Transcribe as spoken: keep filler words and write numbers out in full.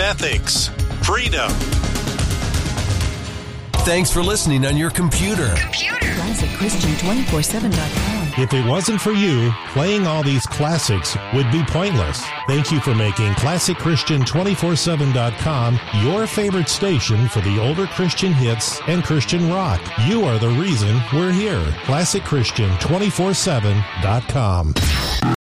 ethics, freedom. Thanks for listening on your computer. Computer. Classic Christian two four seven dot com. If it wasn't for you, playing all these classics would be pointless. Thank you for making Classic Christian two four seven dot com your favorite station for the older Christian hits and Christian rock. You are the reason we're here. Classic Christian two four seven dot com.